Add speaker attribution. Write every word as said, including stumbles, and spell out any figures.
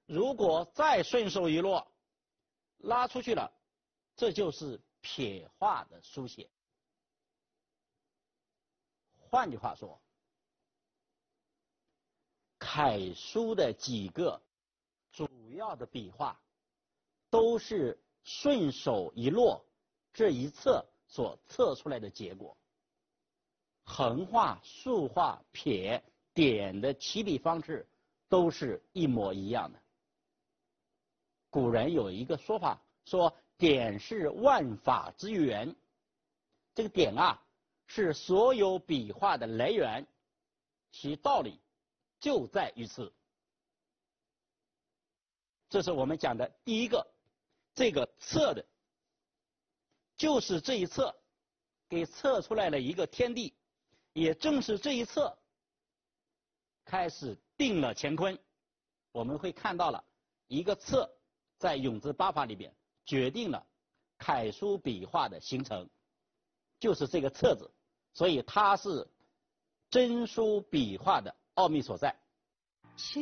Speaker 1: 如果再顺手一落，拉出去了，这就是撇画的书写。换句话说，楷书的几个主要的笔画都是顺手一落这一侧所测出来的结果。横画、竖画、撇、点的起笔方式都是一模一样的。古人有一个说法，说点是万法之源。这个点啊，是所有笔画的来源，其道理就在于此。这是我们讲的第一个，这个测的，就是这一测给测出来了一个天地，也正是这一测开始定了乾坤。我们会看到了一个测在永字八法里边决定了楷书笔画的形成，就是这个测字，所以它是真书笔画的奥秘所在。